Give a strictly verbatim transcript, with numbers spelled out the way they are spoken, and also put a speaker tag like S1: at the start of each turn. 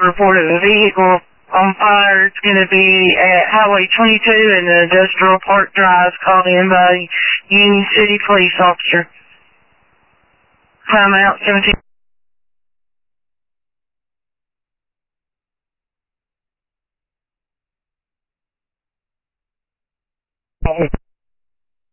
S1: report of a vehicle on fire. It's going to be at Highway twenty-two in the Industrial Park Drive, called in by Union City Police Officer. Time out seventeen.
S2: Hey.